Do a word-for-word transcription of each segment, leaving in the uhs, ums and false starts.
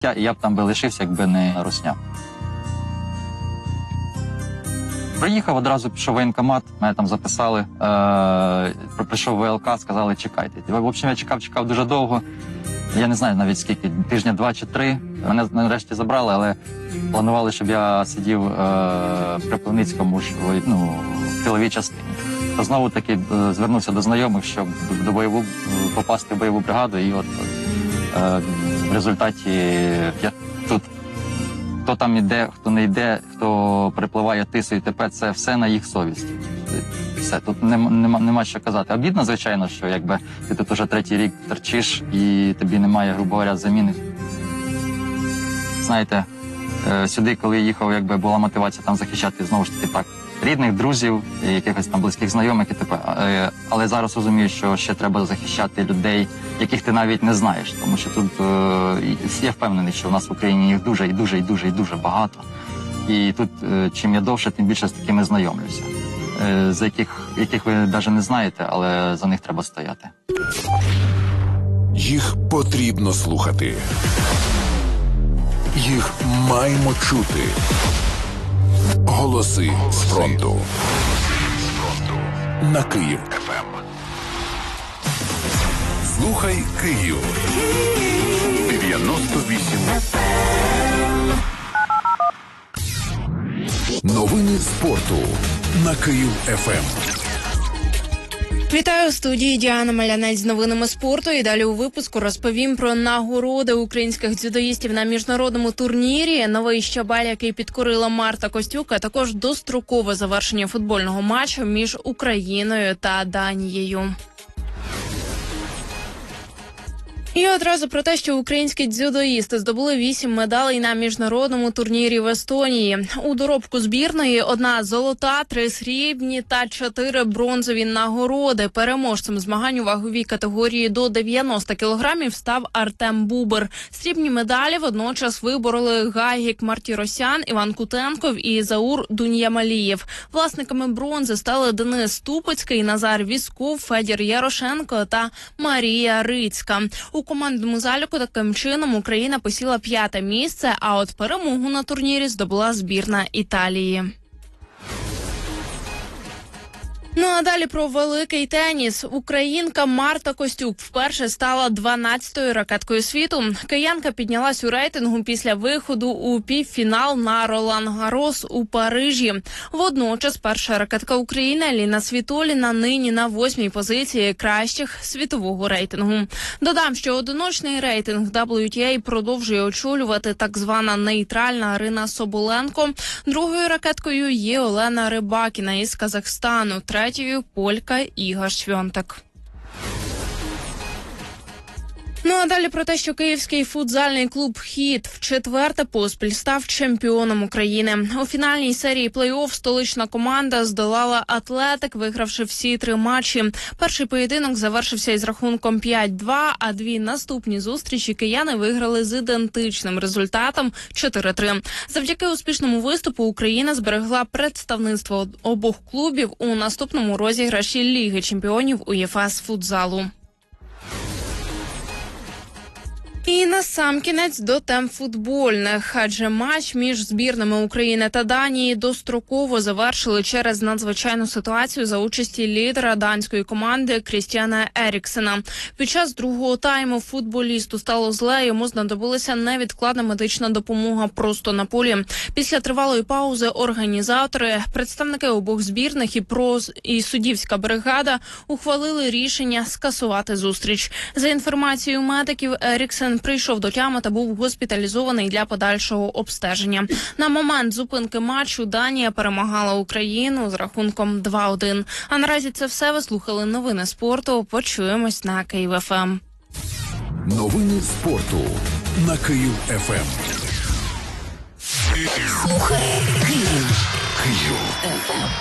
і я б там би лишився, якби не Русня. Приїхав, одразу пішов в воєнкомат, мене там записали, е, прийшов в ВЛК, сказали, чекайте. В общем, я чекав, чекав дуже довго. Я не знаю навіть скільки, тижня два чи три. Мене нарешті забрали, але планували, щоб я сидів е, в Кропивницькому ж, ну, в тиловій частині. То знову таки е, звернувся до знайомих, щоб до бойову, попасти в бойову бригаду. І от е, в результаті я тут, хто там іде, хто не йде, хто перепливає Тису і ТП, це все на їх совісті. Все, тут нема, нема, нема що казати. Обідно, звичайно, що якби ти тут уже третій рік торчиш і тобі немає, грубо говоря, заміни. Знаєте, сюди, коли їхав, якби була мотивація там захищати, знову ж таки, так, рідних, друзів, якихось там близьких знайомих і т.п. Але зараз розумію, що ще треба захищати людей, яких ти навіть не знаєш. Тому що тут, я впевнений, що в нас в Україні їх дуже, і дуже, і дуже, і дуже багато. І тут, чим я довше, тим більше з такими знайомлюся. За яких, яких ви навіть не знаєте, але за них треба стояти. Їх потрібно слухати. Їх маємо чути. Голоси з фронту. На Київ еф ем. Слухай Київ. дев'яносто вісім еф ем. Новини спорту на Київ еф ем. Вітаю у студії Діана Малянець з новинами спорту. І далі у випуску розповім про нагороди українських дзюдоїстів на міжнародному турнірі, новий щабель, який підкорила Марта Костюк, а також дострокове завершення футбольного матчу між Україною та Данією. І одразу про те, що українські дзюдоїсти здобули вісім медалей на міжнародному турнірі в Естонії. У доробку збірної одна золота, три срібні та чотири бронзові нагороди. Переможцем змагань у ваговій категорії до дев'яноста кілограмів став Артем Бубер. Срібні медалі водночас вибороли Гайгік Мартіросян, Іван Кутенков і Заур Дуньямалієв. Власниками бронзи стали Денис Ступицький, Назар Вісков, Федір Ярошенко та Марія Рицька. У командному заліку таким чином Україна посіла п'яте місце, а от перемогу на турнірі здобула збірна Італії. Ну а далі про великий теніс. Українка Марта Костюк вперше стала дванадцятою ракеткою світу. Киянка піднялась у рейтингу після виходу у півфінал на Ролан-Гарос у Парижі. Водночас перша ракетка України Аліна Світоліна нині на восьмій позиції кращих світового рейтингу. Додам, що одиночний рейтинг дабл ю ті ей продовжує очолювати так звана нейтральна Арина Соболенко. Другою ракеткою є Олена Рибакіна із Казахстану. Третьою – полька Іга Швьонтек. Ну а далі про те, що київський футзальний клуб «Хід» вчетверте поспіль став чемпіоном України. У фінальній серії плей-офф столична команда здолала «Атлетик», вигравши всі три матчі. Перший поєдинок завершився із рахунком п'ять-два, а дві наступні зустрічі кияни виграли з ідентичним результатом чотири-три. Завдяки успішному виступу Україна зберегла представництво обох клубів у наступному розіграші Ліги чемпіонів УЄФА з футзалу. І насамкінець до тем футбольних, адже матч між збірними України та Данії достроково завершили через надзвичайну ситуацію за участі лідера данської команди Крістіана Еріксена. Під час другого тайму футболісту стало зле, йому знадобилася невідкладна медична допомога просто на полі. Після тривалої паузи організатори, представники обох збірних і проз і суддівська бригада ухвалили рішення скасувати зустріч. За інформацією медиків, Еріксен прийшов до тями та був госпіталізований для подальшого обстеження. На момент зупинки матчу Данія перемагала Україну з рахунком два-один. А наразі це все. Ви слухали новини спорту. Почуємось на Київ еф ем. Новини спорту на Київ еф ем. Слухай Київ. Київ еф ем.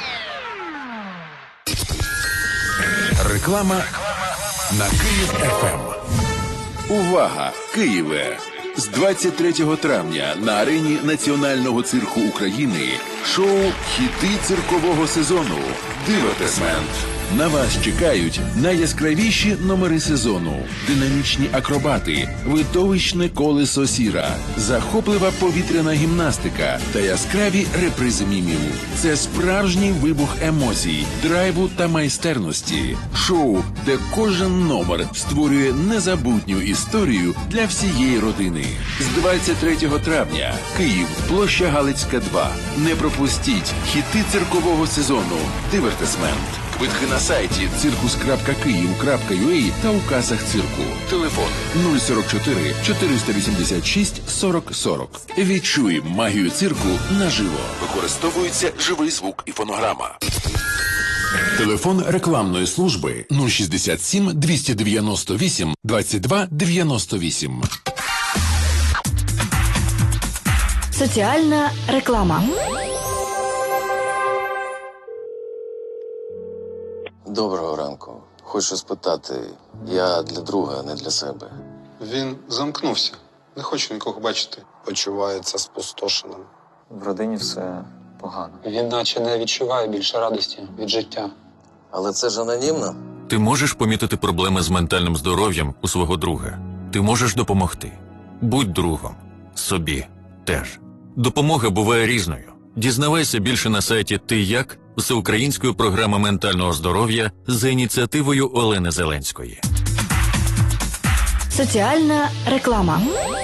Реклама на Київ еф ем. Увага, Києве! З двадцять третього травня на арені Національного цирку України шоу «Хіти циркового сезону» «Дивотесмент». На вас чекають найяскравіші номери сезону, динамічні акробати, видовищне колесо сіра, захоплива повітряна гімнастика та яскраві репризи мімів. Це справжній вибух емоцій, драйву та майстерності. Шоу, де кожен номер створює незабутню історію для всієї родини. З двадцять третього травня. Київ, площа Галицька, два. Не пропустіть хіти циркового сезону. Дивертисмент. Квитки на сайті циркус крапка київ крапка ю а та у касах цирку. Телефон нуль сорок чотири чотириста вісімдесят шість сорок сорок. Відчуй магію цирку наживо. Використовується живий звук і фонограма. Телефон рекламної служби нуль шістдесят сім двісті дев'яносто вісім двадцять два дев'яносто вісім. Соціальна реклама. Доброго ранку. Хочу спитати, я для друга, а не для себе. Він замкнувся. Не хочу нікого бачити. Почувається спустошеним. В родині все погано. Він наче не відчуває більше радості від життя. Але це ж анонімно. Ти можеш помітити проблеми з ментальним здоров'ям у свого друга. Ти можеш допомогти. Будь другом. Собі теж. Допомога буває різною. Дізнавайся більше на сайті «Ти як» всеукраїнської програми ментального здоров'я за ініціативою Олени Зеленської. Соціальна реклама.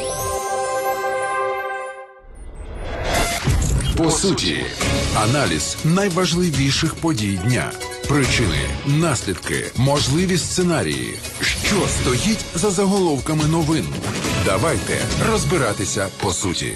По суті, аналіз найважливіших подій дня. Причини, наслідки, можливі сценарії. Що стоїть за заголовками новин? Давайте розбиратися по суті.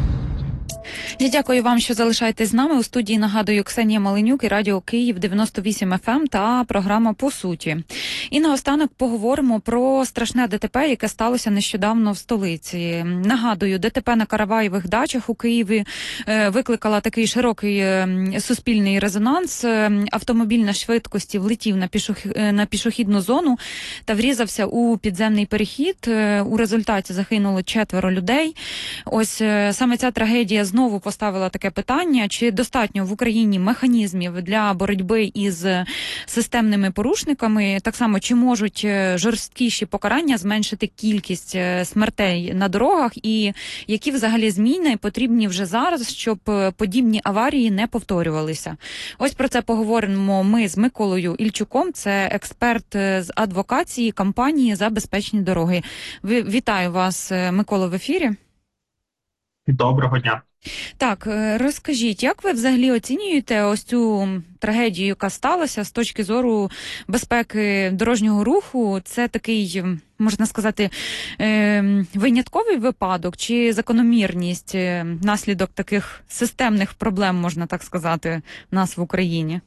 Я дякую вам, що залишаєтесь з нами. У студії, нагадую, Ксенія Маленюк і Радіо Київ дев'яносто вісім еф ем та програма «По суті». І наостанок поговоримо про страшне ДТП, яке сталося нещодавно в столиці. Нагадую, ДТП на Караваєвих дачах у Києві викликала такий широкий суспільний резонанс. Автомобіль на швидкості влетів на, пішох... на пішохідну зону та врізався у підземний перехід. У результаті загинуло четверо людей. Ось саме ця трагедія знову поставила таке питання, чи достатньо в Україні механізмів для боротьби із системними порушниками, так само, чи можуть жорсткіші покарання зменшити кількість смертей на дорогах, і які взагалі зміни потрібні вже зараз, щоб подібні аварії не повторювалися. Ось про це поговоримо ми з Миколою Ільчуком, це експерт з адвокації компанії «За безпечні дороги». Вітаю вас, Микола, в ефірі. Доброго дня. Так, розкажіть, як ви взагалі оцінюєте ось цю трагедію, яка сталася з точки зору безпеки дорожнього руху? Це такий, можна сказати, винятковий випадок чи закономірність, наслідок таких системних проблем, можна так сказати, в нас в Україні?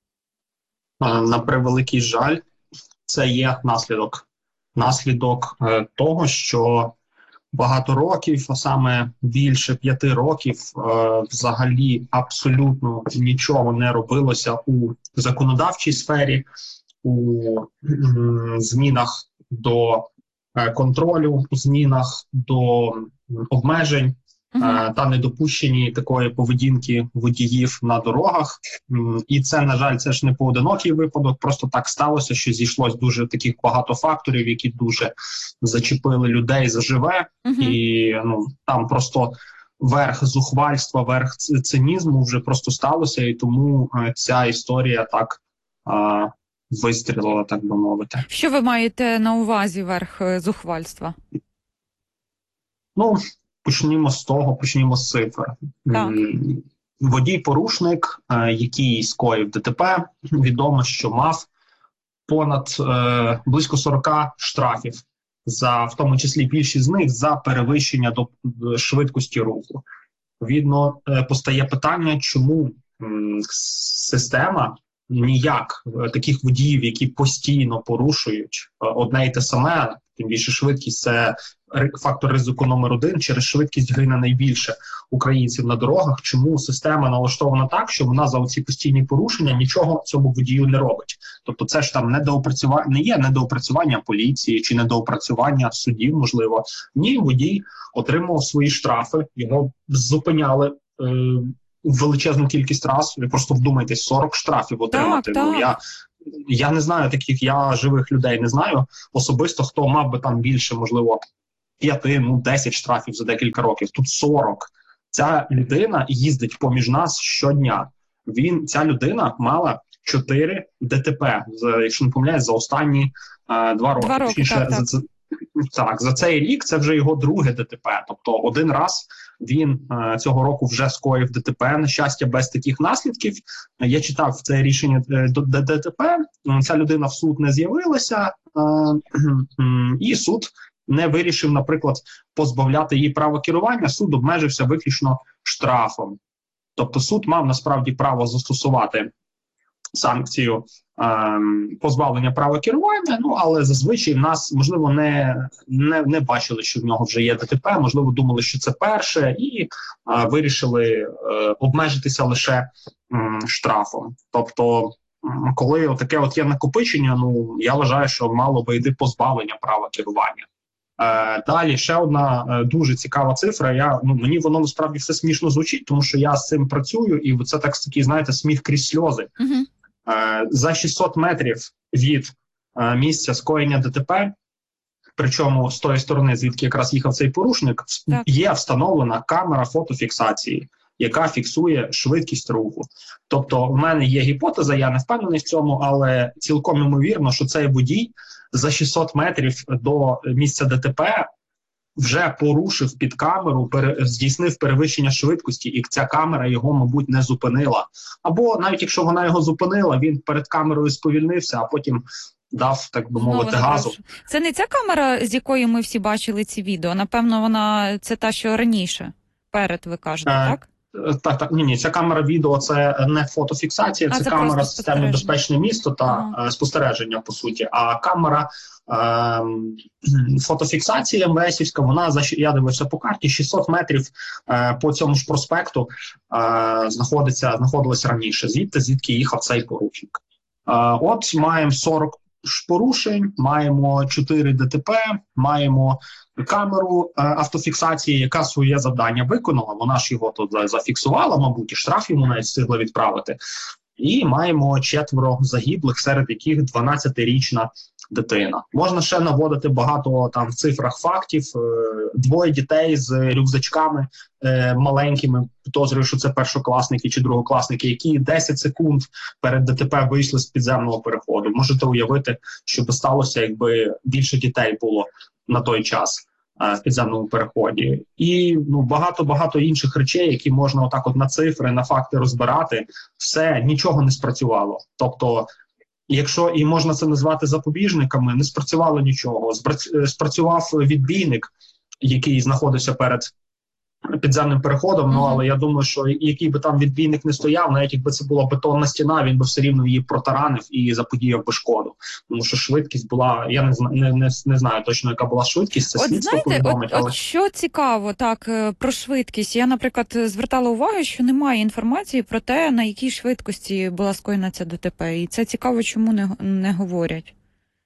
На превеликий жаль, це є наслідок. Наслідок того, що багато років, а саме більше п'яти років, е, взагалі абсолютно нічого не робилося у законодавчій сфері, у м, змінах до е, контролю, у змінах до обмежень е, та недопущенні такої поведінки водіїв на дорогах. М, і це, на жаль, це ж не поодинокий випадок, просто так сталося, що зійшлось дуже таких багато факторів, які дуже зачепили людей заживе, uh-huh. і ну там просто верх зухвальства, верх цинізму вже просто сталося, і тому е, ця історія так е, вистрілила, так би мовити. Що ви маєте на увазі верх зухвальства? Ну, почнімо з того, почнімо з цифр. Так. Водій-порушник, е, який скоїв ДТП, відомо, що мав понад е, близько сорок штрафів, за, в тому числі більшість з них за перевищення до швидкості руху. Відповідно, е, постає питання, чому м, система ніяк е, таких водіїв, які постійно порушують е, одне й те саме, тим більше швидкість – це фактор ризику номер один, через швидкість гине найбільше українців на дорогах. Чому система налаштована так, що вона за оці постійні порушення нічого цьому водію не робить? Тобто це ж там недоопрацювання, не є недоопрацювання поліції чи недоопрацювання судів, можливо. Ні, водій отримував свої штрафи, його зупиняли е, величезну кількість разів. Ви просто вдумайтесь, сорок штрафів отримати. Так, ну, так. я я не знаю таких, я живих людей не знаю особисто, хто мав би там більше, можливо, п'яти, ну, десять штрафів за декілька років. Тут сорок. Ця людина їздить поміж нас щодня. Він, ця людина мала чотири ДТП, за, якщо не помиляюсь, за останні е, два роки. Два роки, Точніше, так, так. За, так, за цей рік це вже його друге ДТП. Тобто один раз він е, цього року вже скоїв ДТП, на щастя, без таких наслідків. Я читав це рішення е, до ДТП, ця людина в суд не з'явилася, е, е, і суд не вирішив, наприклад, позбавляти її права керування, суд обмежився виключно штрафом. Тобто суд мав насправді право застосувати санкцію е, позбавлення права керування, ну але зазвичай в нас, можливо, не, не, не бачили, що в нього вже є ДТП, можливо, думали, що це перше, і е, вирішили е, обмежитися лише м, штрафом. Тобто, м, коли таке от є накопичення, ну я вважаю, що мало би йти позбавлення права керування. Е, далі ще одна е, дуже цікава цифра. Я, ну, мені воно насправді все смішно звучить, тому що я з цим працюю, і це так такий, знаєте, сміх крізь сльози. Угу. Е, за шістсот метрів від е, місця скоєння ДТП, причому з тої сторони, звідки якраз їхав цей порушник, так, є встановлена камера фотофіксації, яка фіксує швидкість руху. Тобто в мене є гіпотеза, я не впевнений в цьому, але цілком ймовірно, що цей водій за шістсот метрів до місця ДТП вже порушив під камеру, пере, здійснив перевищення швидкості, і ця камера його, мабуть, не зупинила. Або навіть якщо вона його зупинила, він перед камерою сповільнився, а потім дав, так би мовити, Знову газу. напрошу. Це не ця камера, з якої ми всі бачили ці відео? Напевно, вона це та, що раніше, перед, ви кажете, Е, так? Так, так, ні, ні, ця камера відео, це не фотофіксація, А, це, це камера просто системи безпечне місто та Ага. е, спостереження, по суті. А камера е, фотофіксації МВСівська, вона, за я дивився по карті, шістсот метрів е, по цьому ж проспекту е, знаходиться, знаходилась раніше, звідти, звідки їхав цей порушник. Е, от маємо сорок порушень, маємо чотири ДТП, маємо камеру е, автофіксації, яка своє завдання виконала, вона ж його тут зафіксувала, мабуть, і штраф йому навіть встигла відправити. І маємо четверо загиблих, серед яких дванадцятирічна дитина. Можна ще наводити багато там в цифрах фактів. Е, двоє дітей з рюкзачками е, маленькими, підозрюю, що це першокласники чи другокласники, які десять секунд перед ДТП вийшли з підземного переходу. Можете уявити, що би сталося, якби більше дітей було на той час е, в підземному переході. І ну, багато-багато інших речей, які можна отак от на цифри, на факти розбирати. Все, нічого не спрацювало. Тобто, якщо і можна це назвати запобіжниками, не спрацювало нічого. Спрацював відбійник, який знаходився перед підземним переходом, ну але я думаю, що який би там відбійник не стояв, навіть якби це була бетонна стіна, він би все рівно її протаранив і заподіяв би шкоду. Тому що швидкість була, я не знаю, не, не, не знаю точно, яка була швидкість, це От слідство знаєте, повідомить, от, але... от що цікаво, так, е, про швидкість. Я, наприклад, звертала увагу, що немає інформації про те, на якій швидкості була скоєна ця ДТП. І це цікаво, чому не, не говорять.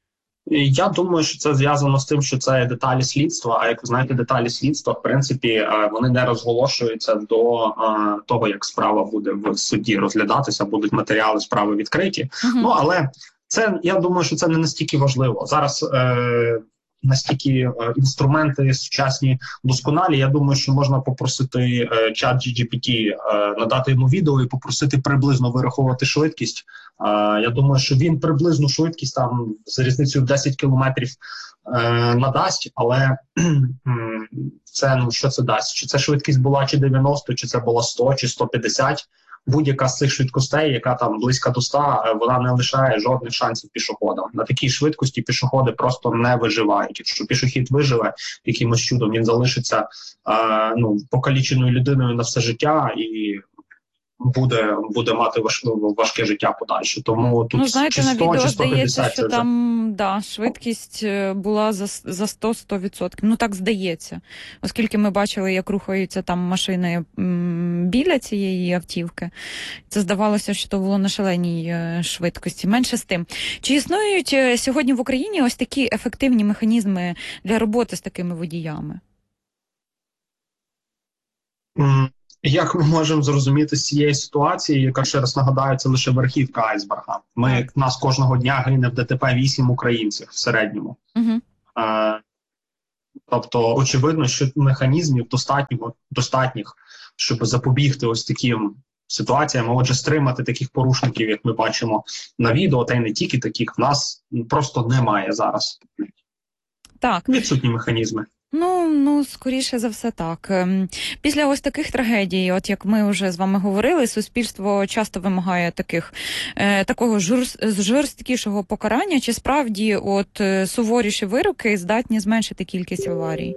Я думаю, що це зв'язано з тим, що це деталі слідства, а як ви знаєте, деталі слідства, в принципі, вони не розголошуються до того, як справа буде в суді розглядатися, будуть матеріали справи відкриті. Uh-huh. Ну, але це, я думаю, що це не настільки важливо. Зараз е, настільки е, інструменти сучасні досконалі, я думаю, що можна попросити е, чат джі пі ті е, надати йому відео і попросити приблизно вираховувати швидкість. Uh, я думаю, що він приблизну швидкість там з різницею в десять кілометрів е, надасть, але це, ну, що це дасть? Чи це швидкість була чи дев'яносто, чи це була сто, чи сто п'ятдесят? Будь-яка з цих швидкостей, яка там близька до ста, вона не лишає жодних шансів пішоходам. На такій швидкості пішоходи просто не виживають. Якщо пішохід виживе, якимось чудом він залишиться е, ну, покаліченою людиною на все життя і буде, буде мати важ, важке життя подальше. Тому тут ну, знаєте, чи сто, на відео чи сто п'ятдесят, здається, що це там да, швидкість була за, за сто - сто відсотків. Ну так здається. Оскільки ми бачили, як рухаються там машини м, біля цієї автівки. Це здавалося, що то було на шаленій швидкості. Менше з тим. Чи існують сьогодні в Україні ось такі ефективні механізми для роботи з такими водіями? Як ми можемо зрозуміти з цієї ситуації, яка, ще раз нагадаю, це лише верхівка айсберга. Ми, в нас кожного дня гине в ДТП вісім українців в середньому. Угу. Е, тобто, очевидно, що механізмів достатньо, достатніх, щоб запобігти ось таким ситуаціям, отже, стримати таких порушників, як ми бачимо на відео, та й не тільки таких, в нас просто немає зараз. Так. Відсутні механізми. Ну, ну, скоріше за все так. Ем, Після ось таких трагедій, от як ми вже з вами говорили, суспільство часто вимагає таких, е, такого жорст, жорсткішого покарання. Чи справді от е, суворіші вироки здатні зменшити кількість аварій?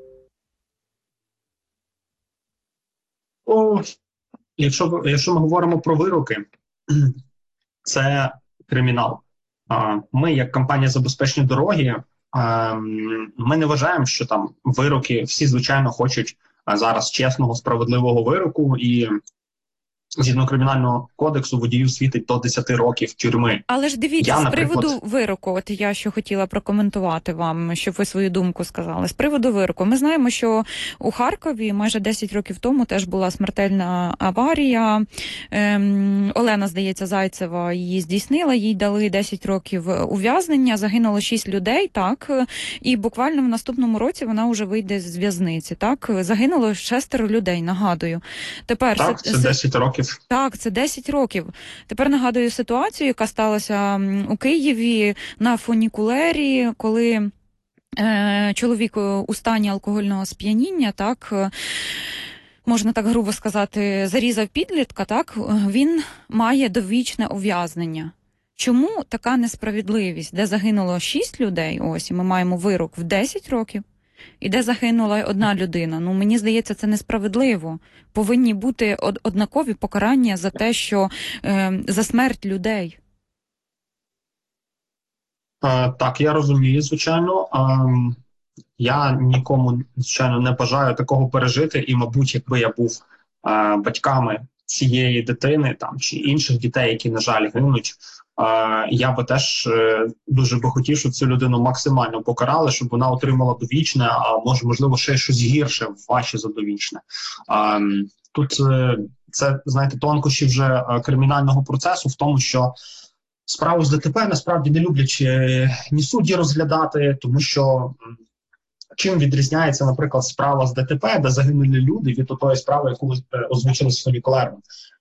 О, якщо, якщо ми говоримо про вироки, це кримінал. Ми, як компанія «Забезпечені дороги», ми не вважаємо, що там вироки, всі, звичайно, хочуть зараз чесного, справедливого вироку, і згідно Кримінального кодексу водіїв світить до десяти років тюрми. Але ж дивіться, я, з наприклад... приводу вироку, от я що хотіла прокоментувати вам, щоб ви свою думку сказали. З приводу вироку, ми знаємо, що у Харкові майже десять років тому теж була смертельна аварія. Ем, Олена, здається, Зайцева її здійснила, їй дали десять років ув'язнення, загинуло шість людей, так, і буквально в наступному році вона вже вийде з в'язниці, так. Загинуло шестеро людей, нагадую. Тепер так, це десять років. Так, це десять років. Тепер нагадую ситуацію, яка сталася у Києві на фунікулері, коли е, чоловік у стані алкогольного сп'яніння, так, е, можна так грубо сказати, зарізав підлітка, так, він має довічне ув'язнення. Чому така несправедливість, де загинуло шість людей, ось, і ми маємо вирок в десять років, і де загинула одна людина? Ну, мені здається, це несправедливо. Повинні бути однакові покарання за те, що е, за смерть людей. Е, так, я розумію, звичайно. Е, я нікому, звичайно, не бажаю такого пережити, і, мабуть, якби я був е, батьками цієї дитини там чи інших дітей, які, на жаль, гинуть, Uh, я би теж uh, дуже би хотів, щоб цю людину максимально покарали, щоб вона отримала довічне, а може, можливо, ще щось гірше, важче за довічне. Uh, тут uh, це, знаєте, тонкощі вже uh, кримінального процесу в тому, що справу з ДТП насправді не люблять uh, ні судді розглядати, тому що uh, чим відрізняється, наприклад, справа з ДТП, де загинули люди, від тої справи, яку uh, озвучили з фунікулером.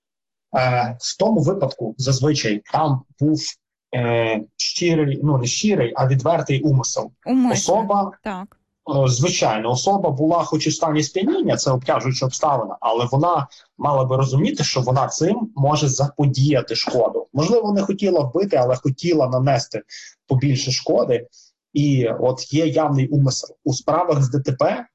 В тому випадку, зазвичай, там був е, щирий, ну не щирий, а відвертий умисел. Умисел. Особа, так. е, звичайно, особа була хоч і в стані сп'яніння, це обтяжуюча обставина, але вона мала би розуміти, що вона цим може заподіяти шкоду. Можливо, не хотіла вбити, але хотіла нанести побільше шкоди. І от є явний умисел. У справах з ДТП,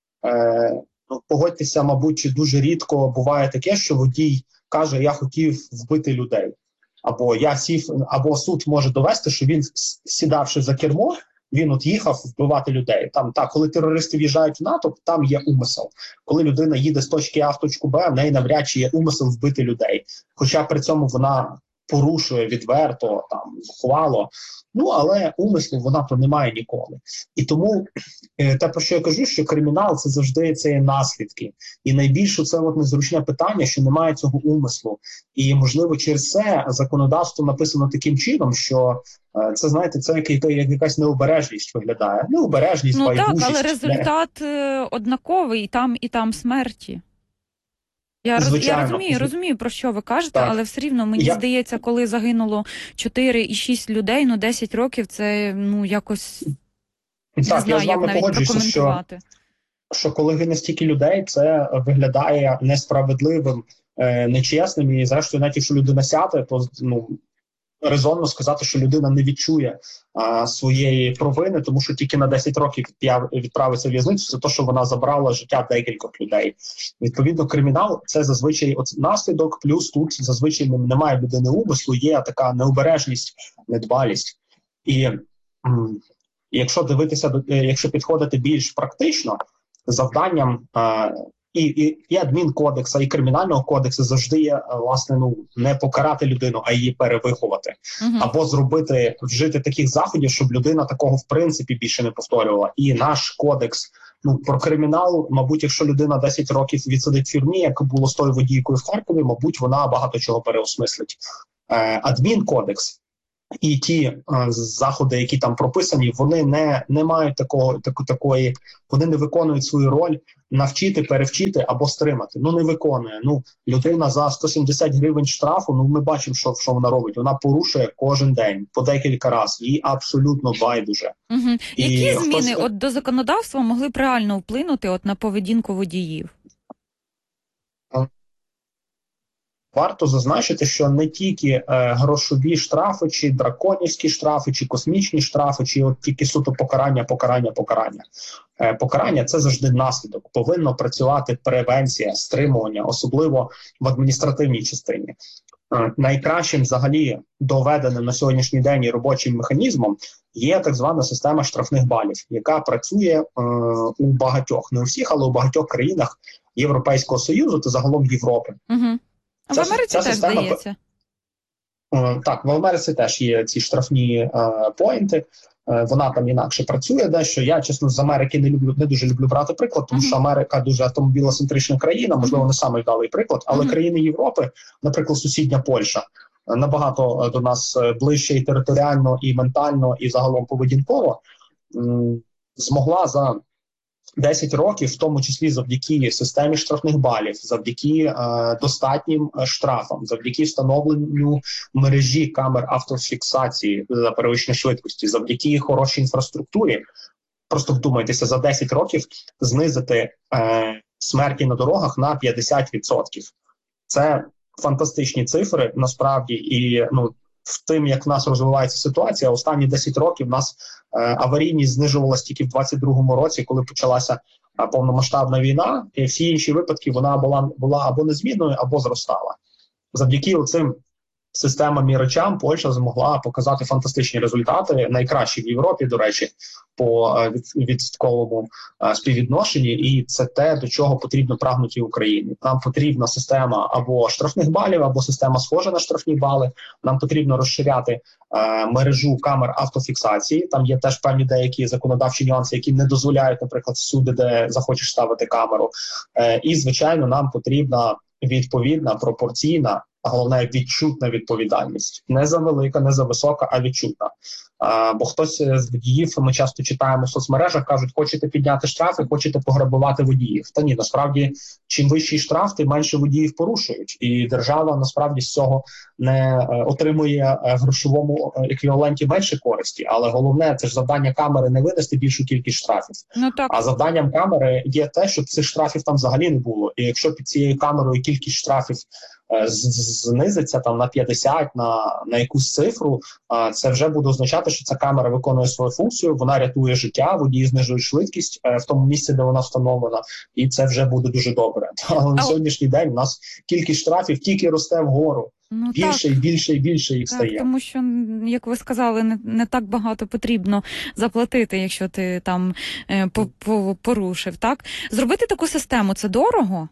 е, ну, погодьтеся, мабуть, чи дуже рідко буває таке, що водій каже, я хотів вбити людей. Або я сів, або суд може довести, що він, сідавши за кермо, він от їхав вбивати людей. Там, так, коли терористи в'їжджають в натовп, там є умисел. Коли людина їде з точки А в точку Б, в неї навряд чи є умисел вбити людей. Хоча при цьому вона порушує відверто, там, зухвало. Ну, але умислу вона то не має ніколи. І тому е, те, про що я кажу, що кримінал – це завжди це є наслідки. І найбільше це от незручне питання, що немає цього умислу. І, можливо, через це законодавство написано таким чином, що е, це, знаєте, це як, як якась необережність виглядає. Необережність, ну, байдужість. Ну так, але результат не... однаковий, і там, і там смерті. Я, роз, я розумію, розумію, про що ви кажете, так. Але все рівно, мені я... здається, коли загинуло чотири і шість людей, ну десять років, це, ну, якось, не так, знаю, я як навіть прокоментувати. Що, що коли гине стільки людей, це виглядає несправедливим, е, нечесним, і зрештою, навіть якщо людина сяде, то, ну, резонно сказати, що людина не відчує а, своєї провини, тому що тільки на десять років відправиться в в'язницю, це те, що вона забрала життя декількох людей. Відповідно, кримінал – це зазвичай от наслідок, плюс тут зазвичай немає людини умислу, є така необережність, недбалість. І м, якщо дивитися, якщо підходити більш практично, завданням а, І, і, і адмінкодекса, і кримінального кодексу завжди є, власне, ну, не покарати людину, а її перевиховати. Uh-huh. Або зробити, вжити таких заходів, щоб людина такого, в принципі, більше не повторювала. І наш кодекс Ну, про кримінал, мабуть, якщо людина десять років відсидить в тюрмі, як було з тою водійкою в Харкові, мабуть, вона багато чого переосмислить. Е, адмінкодекс і ті е, заходи, які там прописані, вони не, не мають такого, таку, такої, вони не виконують свою роль навчити, перевчити або стримати. Ну, не виконує. Ну, людина за сто сімдесят гривень штрафу, ну, ми бачимо, що, що вона робить. Вона порушує кожен день, по декілька разів. Їй абсолютно байдуже. Угу. Які хтось... зміни от до законодавства могли б реально вплинути от на поведінку водіїв? Варто зазначити, що не тільки е, грошові штрафи, чи драконівські штрафи, чи космічні штрафи, чи от тільки суто покарання, покарання, покарання. Е, покарання – це завжди наслідок. Повинна працювати превенція, стримування, особливо в адміністративній частині. Е, найкращим взагалі доведеним на сьогоднішній день і робочим механізмом є так звана система штрафних балів, яка працює е, у багатьох, не у всіх, але у багатьох країнах Європейського Союзу та загалом Європи. Угу. А Ця, в Америці ця теж система... здається. Так, в Америці теж є ці штрафні е, поінти. Е, вона там інакше працює дещо. Я, чесно, з Америки не люблю, не дуже люблю брати приклад, тому uh-huh. що Америка дуже автомобілоцентрична країна, можливо, uh-huh. не самий вдалий приклад, але uh-huh. країни Європи, наприклад, сусідня Польща, набагато до нас ближче і територіально, і ментально, і загалом поведінково, м- змогла за десять років, в тому числі завдяки системі штрафних балів, завдяки е, достатнім штрафам, завдяки встановленню мережі камер автофіксації за перевищення швидкості, завдяки хорошій інфраструктурі, просто вдумайтеся, за десять років знизити е, смерті на дорогах на п'ятдесят відсотків. Це фантастичні цифри, насправді, і ну, в тим, як в нас розвивається ситуація, останні десять років в нас е, аварійність знижувалась тільки в двадцять другому році, коли почалася е, повномасштабна війна, і всі інші випадки вона була, була або незмінною, або зростала. Завдяки оцим системам і речам Польща змогла показати фантастичні результати, найкращі в Європі, до речі, по е, відсотковому е, співвідношенні, і це те, до чого потрібно прагнути Україні. Нам потрібна система або штрафних балів, або система схожа на штрафні бали. Нам потрібно розширяти е, мережу камер автофіксації. Там є теж певні деякі законодавчі нюанси, які не дозволяють, наприклад, всюди, де захочеш ставити камеру. Е, і, звичайно, нам потрібна відповідна, пропорційна, а головне відчутна відповідальність. Не за велика, не за висока, а відчутна. А, бо хтось з водіїв, ми часто читаємо в соцмережах, кажуть, хочете підняти штрафи, хочете пограбувати водіїв. Та ні, насправді, чим вищий штраф, тим менше водіїв порушують. І держава, насправді, з цього не е, отримує в грошовому еквіваленті менше користі. Але головне, це ж завдання камери не винести більшу кількість штрафів. Ну, так. А завданням камери є те, щоб цих штрафів там взагалі не було. І якщо під цією камерою кількість штрафів знизиться там на п'ятдесят, на, на якусь цифру, це вже буде означати, що ця камера виконує свою функцію, вона рятує життя, водії знижують швидкість в тому місці, де вона встановлена, і це вже буде дуже добре. Але на сьогоднішній день у нас кількість штрафів тільки росте вгору. Ну, більше так. і більше і більше їх так, стає. Тому що, як ви сказали, не, не так багато потрібно заплатити, якщо ти там е, по, по, порушив. Так? Зробити таку систему – це дорого?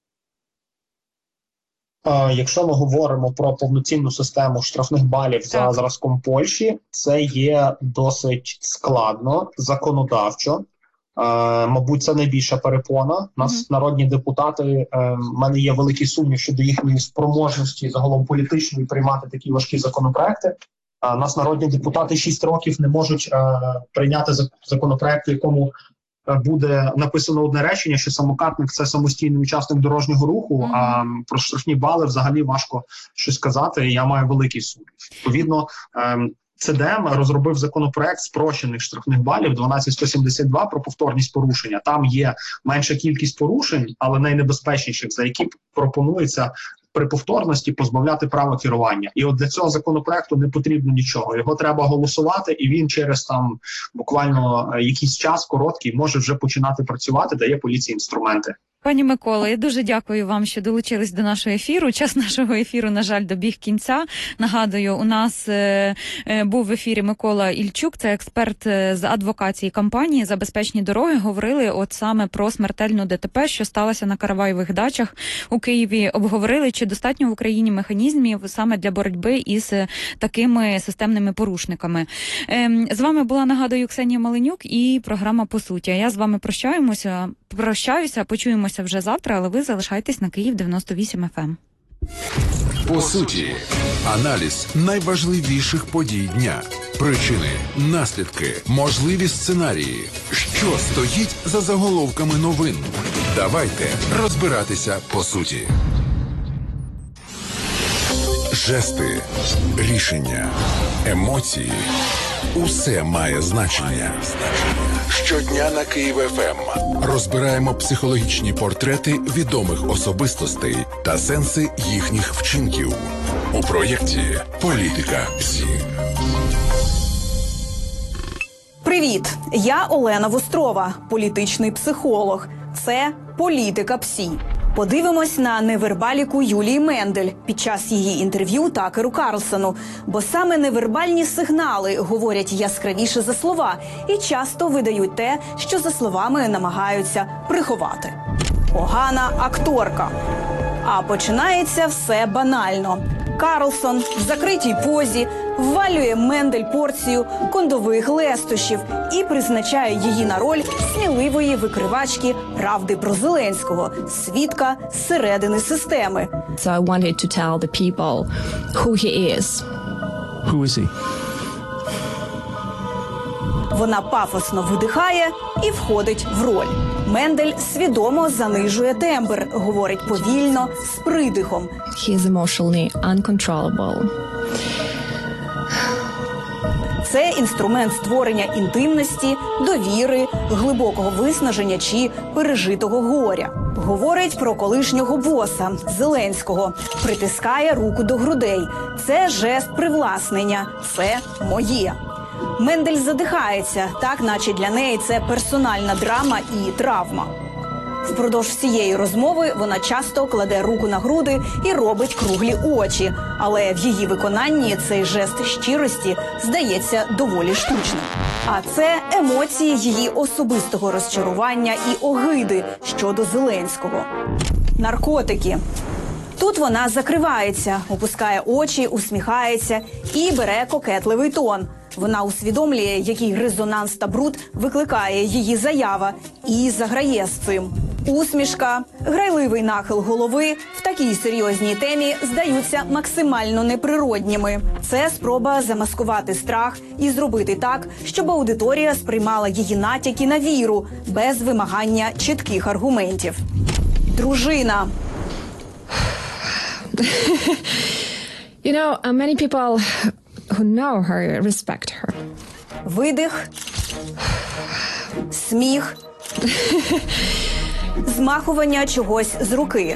Якщо ми говоримо про повноцінну систему штрафних балів так. за зразком Польщі, це є досить складно, законодавчо. Е, мабуть, це найбільша перепона. У нас mm-hmm. народні депутати, е, в мене є великий сумнів щодо їхньої спроможності загалом політичної приймати такі важкі законопроекти. У нас народні депутати шість років не можуть е, прийняти законопроект, в якому буде написано одне речення, що самокатник – це самостійний учасник дорожнього руху, mm-hmm. а про штрафні бали взагалі важко щось сказати, і я маю великий сумнів. Відповідно, ЦДМ розробив законопроект спрощених штрафних балів дванадцять сто сімдесят два про повторність порушення. Там є менша кількість порушень, але найнебезпечніших, за які пропонується при повторності позбавляти права керування. І от для цього законопроекту не потрібно нічого. Його треба голосувати, і він через там буквально якийсь час короткий може вже починати працювати, дає поліції інструменти. Пані Миколо, я дуже дякую вам, що долучились до нашого ефіру. Час нашого ефіру, на жаль, добіг кінця. Нагадую, у нас е, е, був в ефірі Микола Ільчук, це експерт з адвокації компанії «За безпечні дороги». Говорили от саме про смертельну ДТП, що сталося на Караваєвих дачах у Києві. Обговорили, чи достатньо в Україні механізмів саме для боротьби із такими системними порушниками. Е, з вами була, нагадую, Ксенія Маленюк і програма «По суті». Я з вами прощаємося, прощаюся, почуємося вже завтра, але ви залишайтесь на Київ дев'яносто вісім еф ем. По суті, аналіз найважливіших подій дня. Причини, наслідки, можливі сценарії. Що стоїть за заголовками новин? Давайте розбиратися по суті. Жести, рішення, емоції. Усе має значення. Щодня на Київ еф ем розбираємо психологічні портрети відомих особистостей та сенси їхніх вчинків. У проєкті «Політика ПСІ». Привіт! Я Олена Вострова, політичний психолог. Це «Політика ПСІ». Подивимось на невербаліку Юлії Мендель під час її інтерв'ю Такеру Карлсону, бо саме невербальні сигнали говорять яскравіше за слова і часто видають те, що за словами намагаються приховати. Погана акторка. А починається все банально. Карлсон в закритій позі ввалює Мендель порцію кондових лестощів і призначає її на роль сміливої викривачки правди про Зеленського, свідка зсередини системи. So I wanted to tell the people who he is. Who is he? Вона пафосно видихає і входить в роль. Мендель свідомо занижує тембр, говорить повільно, з придихом. He is emotionally uncontrollable. Це інструмент створення інтимності, довіри, глибокого виснаження чи пережитого горя. Говорить про колишнього боса Зеленського, притискає руку до грудей. Це жест привласнення, це моє. Мендель задихається, так наче для неї це персональна драма і травма. Впродовж всієї розмови вона часто кладе руку на груди і робить круглі очі. Але в її виконанні цей жест щирості здається доволі штучним. А це емоції її особистого розчарування і огиди щодо Зеленського. Наркотики. Тут вона закривається, опускає очі, усміхається і бере кокетливий тон. Вона усвідомлює, який резонанс та бруд викликає її заява, і заграє з цим. Усмішка, грайливий нахил голови в такій серйозній темі здаються максимально неприродніми. Це спроба замаскувати страх і зробити так, щоб аудиторія сприймала її натяки на віру, без вимагання чітких аргументів. Дружина. You know, uh, many people who know her respect her. Видих. Сміх. Змахування чогось з руки.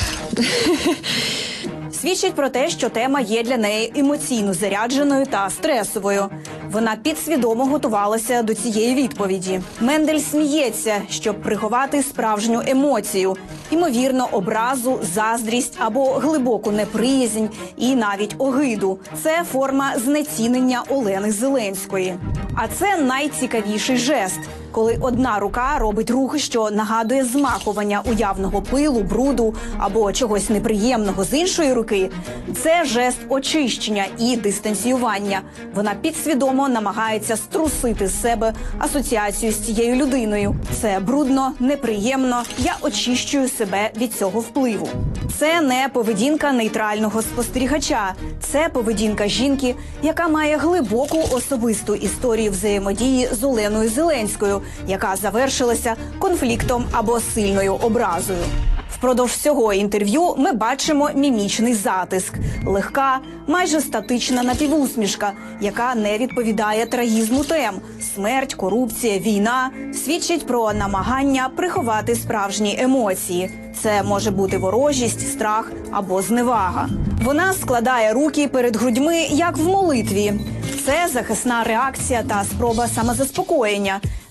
Свідчить про те, що тема є для неї емоційно зарядженою та стресовою. Вона підсвідомо готувалася до цієї відповіді. Мендель сміється, щоб приховати справжню емоцію. Ймовірно, образу, заздрість або глибоку неприязнь і навіть огиду. Це форма знецінення Олени Зеленської. А це найцікавіший жест, коли одна рука робить рух, що нагадує змахування уявного пилу, бруду або чогось неприємного з іншої руки. Це жест очищення і дистанціювання. Вона підсвідомо намагається струсити з себе асоціацію з цією людиною. Це брудно, неприємно, я очищую себе від цього впливу. Це не поведінка нейтрального спостерігача. Це поведінка жінки, яка має глибоку особисту історію взаємодії з Оленою Зеленською, яка завершилася конфліктом або сильною образою. Впродовж всього інтерв'ю ми бачимо мімічний затиск, легка, майже статична напівусмішка, яка не відповідає трагізму тем – смерть, корупція, війна – свідчить про намагання приховати справжні емоції. Це може бути ворожість, страх або зневага. Вона складає руки перед грудьми, як в молитві. Це захисна реакція та спроба самозаспокоєння.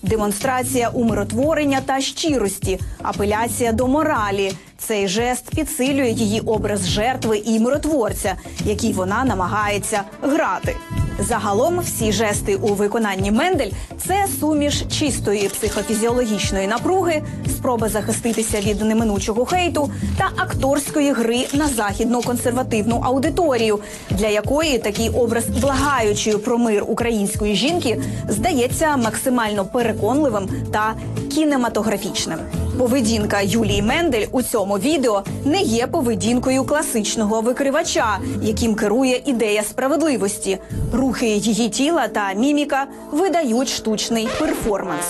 демонстрація умиротворення та щирості, апеляція до моралі. Цей жест підсилює її образ жертви і миротворця, який вона намагається грати. Загалом всі жести у виконанні Мендель – це суміш чистої психофізіологічної напруги, спроба захиститися від неминучого хейту та акторської гри на західну консервативну аудиторію, для якої такий образ благаючої про мир української жінки здається максимально переконливим та кінематографічним. Поведінка Юлії Мендель у цьому відео не є поведінкою класичного викривача, яким керує ідея справедливості. Рухи її тіла та міміка видають штучний перформанс.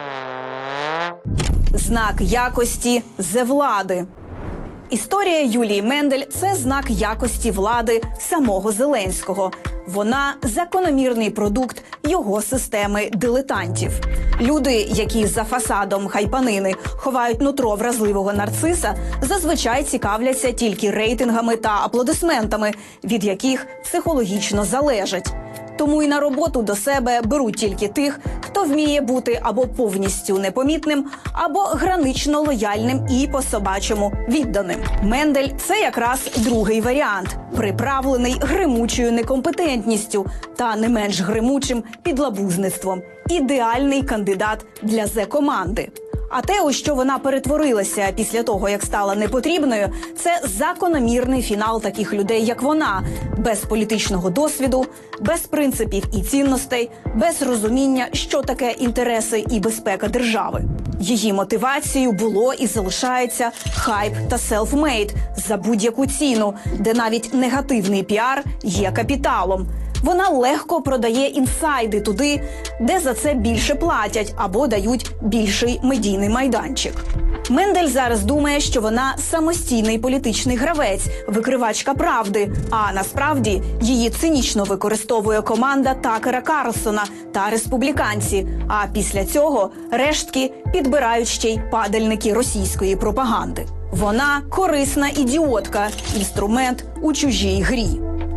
Знак якості зе влади. Історія Юлії Мендель – це знак якості влади самого Зеленського. Вона – закономірний продукт його системи дилетантів. Люди, які за фасадом хайпанини ховають нутро вразливого нарциса, зазвичай цікавляться тільки рейтингами та аплодисментами, від яких психологічно залежать. Тому і на роботу до себе беруть тільки тих, хто вміє бути або повністю непомітним, або гранично лояльним і по-собачому відданим. Мендель – це якраз другий варіант, приправлений гримучою некомпетентністю та не менш гримучим підлабузництвом. Ідеальний кандидат для зе-команди. А те, у що вона перетворилася після того, як стала непотрібною, це закономірний фінал таких людей, як вона. Без політичного досвіду, без принципів і цінностей, без розуміння, що таке інтереси і безпека держави. Її мотивацією було і залишається хайп та селфмейд за будь-яку ціну, де навіть негативний піар є капіталом. Вона легко продає інсайди туди, де за це більше платять або дають більший медійний майданчик. Мендель зараз думає, що вона самостійний політичний гравець, викривачка правди, а насправді її цинічно використовує команда Такера Карлсона та республіканці, а після цього рештки підбирають ще й падальники російської пропаганди. Вона корисна ідіотка, інструмент у чужій грі.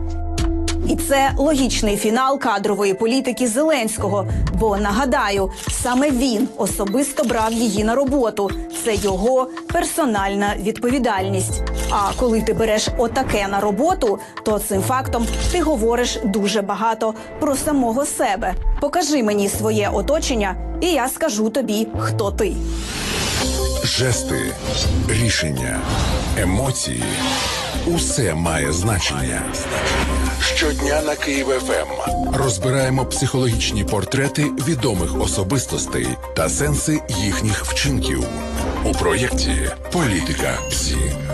І це логічний фінал кадрової політики Зеленського, бо, нагадаю, саме він особисто брав її на роботу. Це його персональна відповідальність. А коли ти береш отаке на роботу, то цим фактом ти говориш дуже багато про самого себе. Покажи мені своє оточення, і я скажу тобі, хто ти. Жести, рішення, емоції – усе має значення. Щодня на Київ еф ем розбираємо психологічні портрети відомих особистостей та сенси їхніх вчинків у проєкті «Політика ПСІ».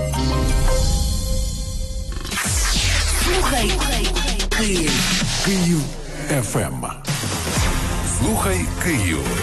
Слухай Київ. Київ еф ем. Слухай Київ.